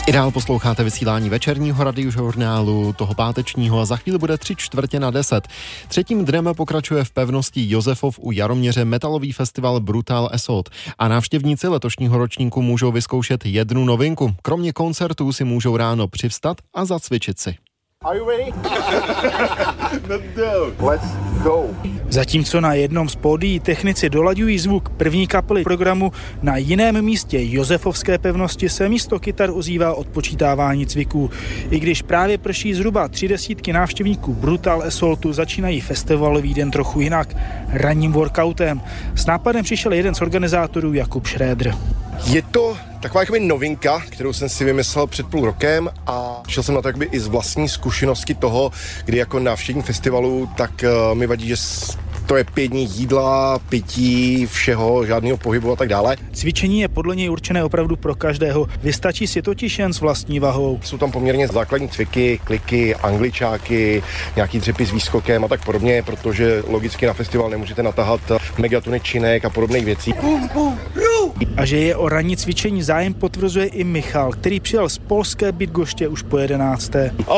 I dál posloucháte vysílání večerního radiožurnálu, toho pátečního, a za chvíli bude 9:45. Třetím dnem pokračuje v pevnosti Josefov u Jaroměře metalový festival Brutal Assault a návštěvníci letošního ročníku můžou vyzkoušet jednu novinku. Kromě koncertů si můžou ráno přivstat a zacvičit si. Are you ready? Let's go. Zatímco na jednom z pódií technici dolaďují zvuk první kapely programu, na jiném místě Josefovské pevnosti se místo kytar ozývá odpočítávání cviků. I když právě prší zhruba 30 návštěvníků Brutal Assaultu, začínají festivalový den trochu jinak, ranním workoutem. S nápadem přišel jeden z organizátorů, Jakub Šrédr. Je to taková jakoby novinka, kterou jsem si vymyslel před půl rokem a šel jsem na to jakoby i z vlastní zkušenosti toho, kdy jako návštěvník festivalu, tak mi vadí, že to je 5 dní jídla, pití, všeho, žádného pohybu a tak dále. Cvičení je podle něj určené opravdu pro každého. Vystačí si totiž jen s vlastní vahou. Jsou tam poměrně základní cviky, kliky, angličáky, nějaký dřepy s výskokem a tak podobně, protože logicky na festival nemůžete natahat megatuny činek a podobných věcí. A že je o ranní cvičení zájem, potvrzuje i Michal, který přijel z polské Bydgoště už po 11.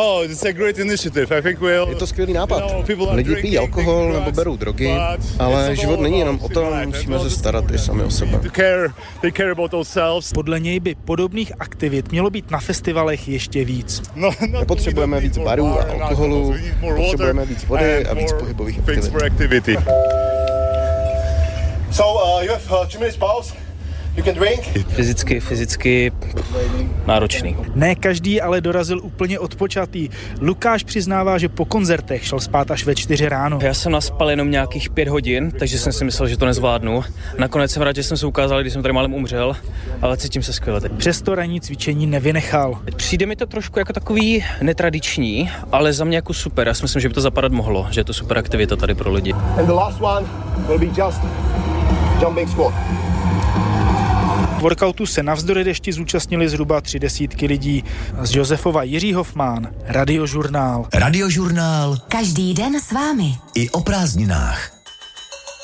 Je to skvělý nápad. Lidi pijí alkohol nebo berou drogy, ale život není jenom o tom, musíme se starat i sami o sebe. Podle něj by podobných aktivit mělo být na festivalech ještě víc. Nepotřebujeme víc barů a alkoholu, potřebujeme víc vody a víc pohybových aktivit. So, you have 2 minutes pause. You can drink. Fyzicky náročný. Ne každý ale dorazil úplně odpočatý. Lukáš přiznává, že po koncertech šel spát až ve 4 ráno. Já jsem naspal jenom nějakých 5 hodin, takže jsem si myslel, že to nezvládnu. Nakonec jsem rád, že jsem se ukázal, když jsem tady málem umřel, ale cítím se skvěle. Přesto ranní cvičení nevynechal. Přijde mi to trošku jako takový netradiční, ale za mě jako super. Já si myslím, že by to zapadat mohlo, že je to super aktivita tady pro lidi. And the last one will be just jumping squat. Workoutu se navzdory dešti zúčastnili zhruba 30 lidí. Z Josefova Jiří Hofmán, Radiožurnál. Radiožurnál. Každý den s vámi. I o prázdninách.